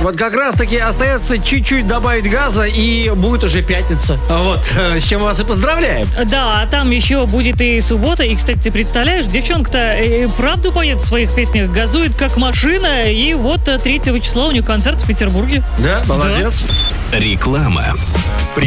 вот как раз-таки остается чуть-чуть добавить газа, и будет уже пятница. Вот, с чем вас и поздравляем. Да, там еще будет и суббота. И, кстати, ты представляешь, девчонка-то правду поет в своих песнях, газует как машина. И вот 3 числа у нее концерт в Петербурге. Да, молодец. Реклама.